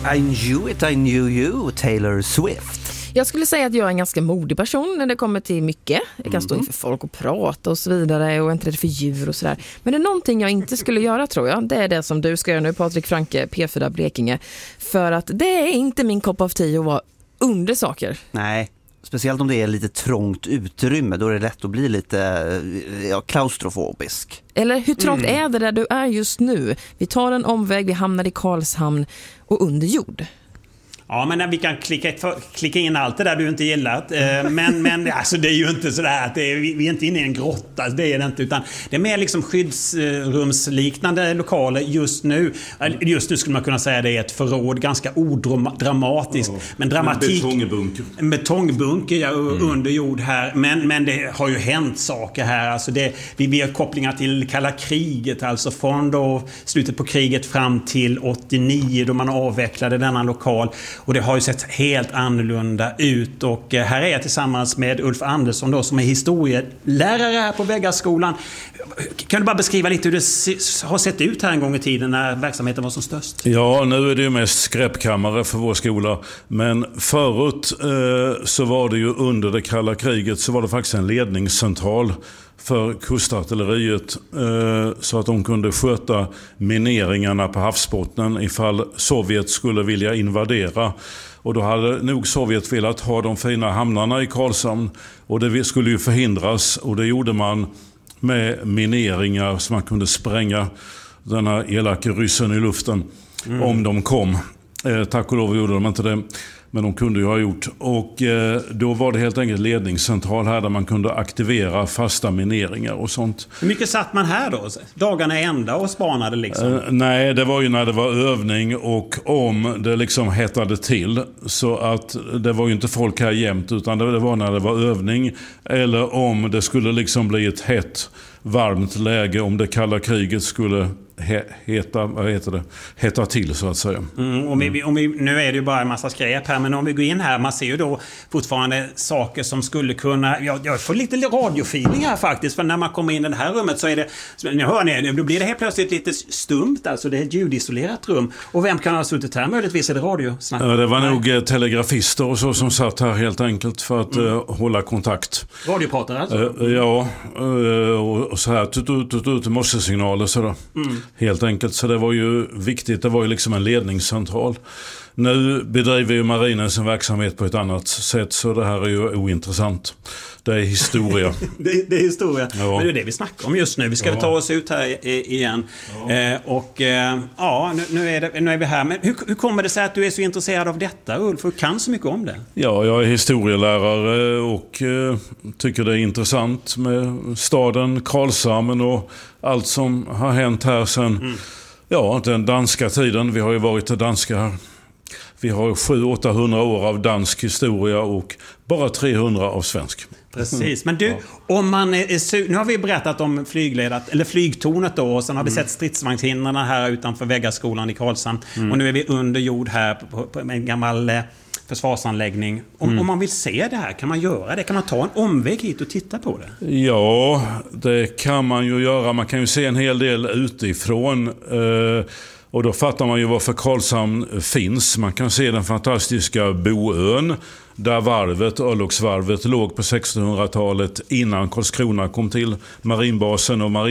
I knew you, Taylor Swift. Jag skulle säga att jag är en ganska modig person när det kommer till mycket. Jag kan stå inför folk och prata och så vidare och inte rädd för djur och sådär. Men det är någonting jag inte skulle göra, tror jag. Det är det som du ska göra nu, Patrik Franke, P4 Blekinge. För att det är inte min kopp av te att vara under saker. Nej, speciellt om det är lite trångt utrymme. Då är det lätt att bli lite klaustrofobisk. Eller hur trångt är det där du är just nu? Vi tar en omväg, vi hamnar i Karlshamn och under jord. Ja, men vi kan klicka in allt det där du inte gillat. Men alltså, det är ju inte sådär att vi är inte inne i en grotta. Det är det inte, utan det är mer liksom skyddsrumsliknande lokaler just nu. Just nu skulle man kunna säga det är ett förråd, ganska odramatiskt. Men dramatik... En betongbunker under jord här. Men det har ju hänt saker här. Alltså vi har kopplingar till kalla kriget. Alltså från då slutet på kriget fram till 89 då man avvecklade denna lokal. Och det har ju sett helt annorlunda ut. Och här är jag tillsammans med Ulf Andersson då, som är historielärare här på Väggarskolan. Kan du bara beskriva lite hur det har sett ut här en gång i tiden när verksamheten var som störst? Ja, nu är det ju mest skräpkammare för vår skola. Men förut så var det ju under det kalla kriget så var det faktiskt en ledningscentral för kustartilleriet så att de kunde sköta mineringarna på havsbottnen ifall Sovjet skulle vilja invadera. Och då hade nog Sovjet velat ha de fina hamnarna i Karlshamn, och det skulle ju förhindras, och det gjorde man med mineringar så man kunde spränga den här elaka ryssen i luften om de kom. Tack och lov gjorde de inte det. Men de kunde ju ha gjort. Och då var det helt enkelt ledningscentral här där man kunde aktivera fasta mineringar och sånt. Hur mycket satt man här då? Dagarna ända och spanade liksom? Nej, det var ju när det var övning och om det liksom hettade till. Så att det var ju inte folk här jämt, utan det var när det var övning. Eller om det skulle liksom bli ett varmt läge, om det kalla kriget skulle hetta till så att säga. Nu är det ju bara en massa skräp här, men om vi går in här, man ser ju då fortfarande saker som skulle kunna... Jag får lite radiofeeling här faktiskt, för när man kommer in i det här rummet så är det... Nu blir det helt plötsligt lite stumt, alltså det är ett ljudisolerat rum. Och vem kan ha suttit här möjligtvis? Är det radiosnack? Det var nog telegrafister och så som satt här helt enkelt för att hålla kontakt. Radiopratare alltså? Ja, och så här morsesignaler sådär. Helt enkelt, så det var ju viktigt. Det var ju liksom en ledningscentral. Nu bedriver ju marinen sin verksamhet på ett annat sätt, så det här är ju ointressant. Det är historia. det är historia. Ja. Men det är det vi snackar om just nu. Vi ska ta oss ut här igen. Nu är vi här. Men hur kommer det sig att du är så intresserad av detta, Ulf? Och kan så mycket om det? Ja, jag är historielärare och tycker det är intressant med staden Karlshamn och allt som har hänt här sedan den danska tiden. Vi har ju varit danska här. Vi har 700-800 år av dansk historia och bara 300 av svensk. Precis, men du, om man är nu har vi berättat om flygtornet då, och sen har vi sett stridsvagnshindren här utanför Väggarskolan i Karlshamn. Och nu är vi under jord här på en gammal försvarsanläggning. Om man vill se det här, kan man göra det? Kan man ta en omväg hit och titta på det? Ja, det kan man ju göra. Man kan ju se en hel del utifrån. Och då fattar man ju varför Karlshamn finns. Man kan se den fantastiska Boön där örlogsvarvet låg på 1600-talet innan Karlskrona kom till, marinbasen och